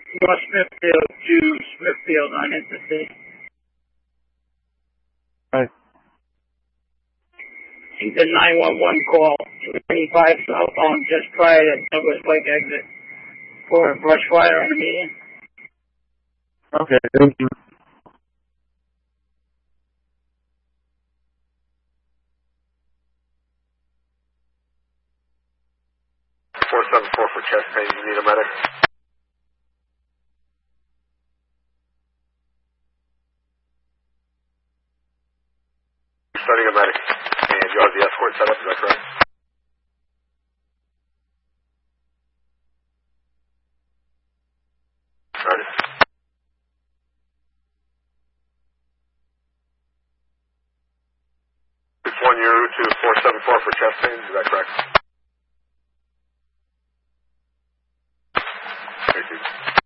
North Smithfield to Smithfield on Interstate. Right. I think the 911 call, 285 southbound, just prior to Douglas Lake exit for a brush fire on the median. Okay, thank you. For chest pain, you need a medic? Starting a medic, and you have the escort set up, is that correct? Ready. 61 Euro to 474 for chest pain, is that correct? Thank you.